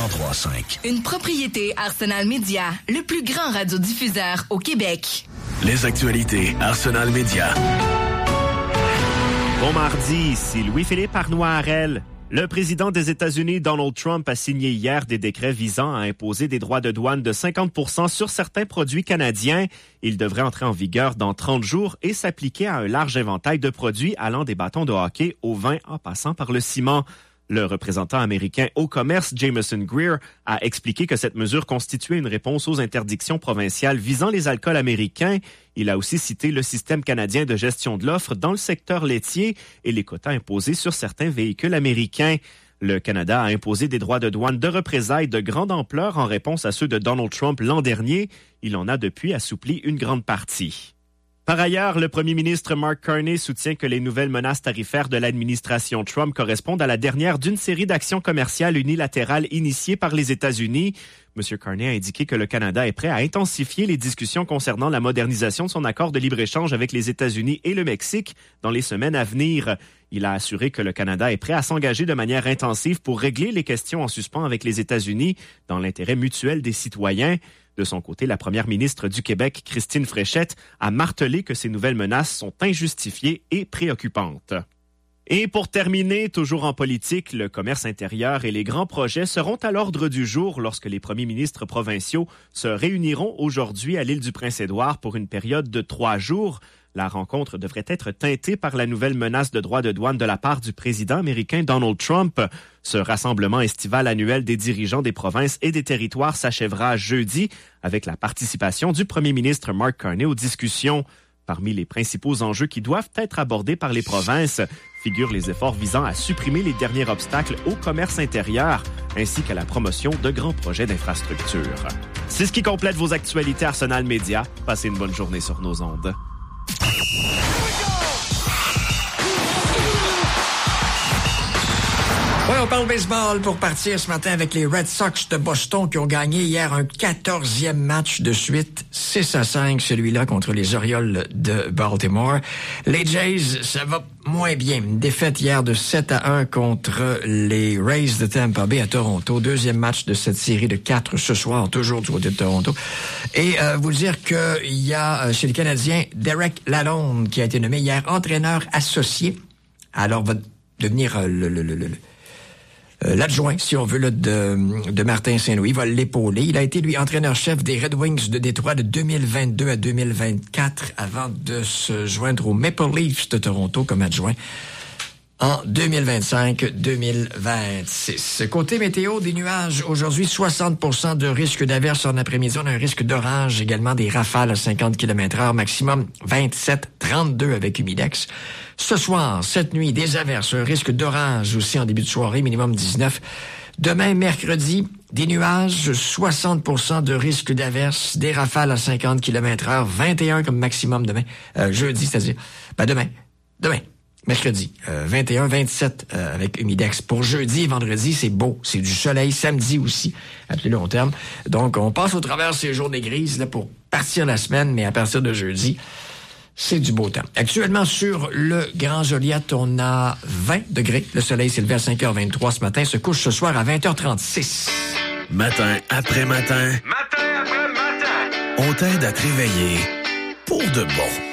103.5. Une propriété Arsenal Média, le plus grand radiodiffuseur au Québec. Les actualités Arsenal Média. Bon mardi, ici Louis-Philippe Arnois-Harel. Le président des États-Unis, Donald Trump, a signé hier des décrets visant à imposer des droits de douane de 50% sur certains produits canadiens. Ils devraient entrer en vigueur dans 30 jours et s'appliquer à un large éventail de produits allant des bâtons de hockey au vin en passant par le ciment. Le représentant américain au commerce, Jameson Greer, a expliqué que cette mesure constituait une réponse aux interdictions provinciales visant les alcools américains. Il a aussi cité le système canadien de gestion de l'offre dans le secteur laitier et les quotas imposés sur certains véhicules américains. Le Canada a imposé des droits de douane de représailles de grande ampleur en réponse à ceux de Donald Trump l'an dernier. Il en a depuis assoupli une grande partie. Par ailleurs, le premier ministre Mark Carney soutient que les nouvelles menaces tarifaires de l'administration Trump correspondent à la dernière d'une série d'actions commerciales unilatérales initiées par les États-Unis. M. Carney a indiqué que le Canada est prêt à intensifier les discussions concernant la modernisation de son accord de libre-échange avec les États-Unis et le Mexique dans les semaines à venir. Il a assuré que le Canada est prêt à s'engager de manière intensive pour régler les questions en suspens avec les États-Unis dans l'intérêt mutuel des citoyens. De son côté, la première ministre du Québec, Christine Fréchette, a martelé que ces nouvelles menaces sont injustifiées et préoccupantes. Et pour terminer, toujours en politique, le commerce intérieur et les grands projets seront à l'ordre du jour lorsque les premiers ministres provinciaux se réuniront aujourd'hui à l'île du Prince-Édouard pour une période de 3 jours. La rencontre devrait être teintée par la nouvelle menace de droits de douane de la part du président américain Donald Trump. Ce rassemblement estival annuel des dirigeants des provinces et des territoires s'achèvera jeudi avec la participation du premier ministre Mark Carney aux discussions. Parmi les principaux enjeux qui doivent être abordés par les provinces figurent les efforts visant à supprimer les derniers obstacles au commerce intérieur ainsi qu'à la promotion de grands projets d'infrastructure. C'est ce qui complète vos actualités Arsenal Média. Passez une bonne journée sur nos ondes. Oui, on parle baseball pour partir ce matin avec les Red Sox de Boston qui ont gagné hier un 14e match de suite, 6-5, celui-là contre les Orioles de Baltimore. Les Jays, ça va moins bien. Une défaite hier de 7-1 contre les Rays de Tampa Bay à Toronto. Deuxième match de cette série de 4 ce soir, toujours du côté de Toronto. Et vous dire qu'il y a chez les Canadiens Derek Lalonde qui a été nommé hier entraîneur associé. Alors, va devenir l'adjoint, si on veut, là, de Martin Saint-Louis. Il va l'épauler. Il a été, lui, entraîneur-chef des Red Wings de Détroit de 2022 à 2024 avant de se joindre aux Maple Leafs de Toronto comme adjoint en 2025-2026. Côté météo, des nuages. Aujourd'hui, 60% de risque d'averse en après-midi. On a un risque d'orage, également des rafales à 50 km/h, maximum 27-32 avec humidex. Ce soir, cette nuit, des averses, un risque d'orage aussi en début de soirée, minimum 19. Demain, mercredi, des nuages, 60% de risque d'averse, des rafales à 50 km/h, 21 comme maximum demain. Jeudi, c'est-à-dire, demain. Mercredi, 21, 27 avec humidex. Pour jeudi et vendredi, c'est beau. C'est du soleil. Samedi aussi, à plus long terme. Donc, on passe au travers ces journées grises là, pour partir la semaine, mais à partir de jeudi, c'est du beau temps. Actuellement, sur le Grand Joliette, on a 20 degrés. Le soleil s'est levé à 5h23 ce matin. Se couche ce soir à 20h36. Matin après matin. Matin après matin. On t'aide à te réveiller pour de bon.